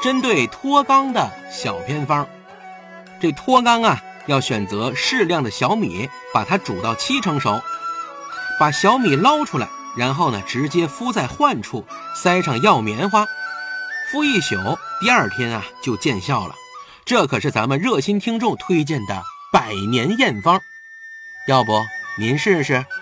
针对脱肛的小偏方。这脱肛啊，要选择适量的小米，把它煮到7成熟，把小米捞出来，然后呢，直接敷在患处，塞上药棉花，敷1宿，第2天啊就见效了。这可是咱们热心听众推荐的100年验方，要不您试试？